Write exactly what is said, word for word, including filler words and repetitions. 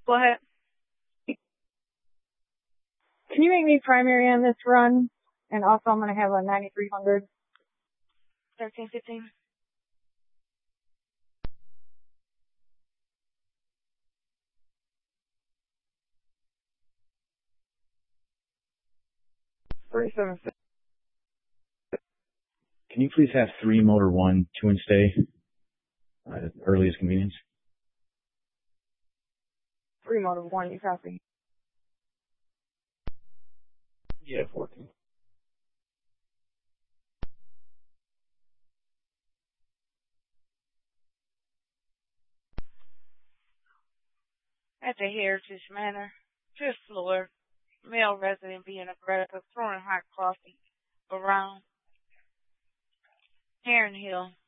Go ahead. Can you make me primary on this run? And also I'm going to have a ninety-three hundred. thirteen fifteen. forty-seven fifty. Can you please have three motor one, two and stay uh, at earliest convenience? Three motor one, you copy. Yeah, fourteen. At the Heritage Manor, fifth floor, male resident being aggressive, throwing hot coffee around. Heron Hill,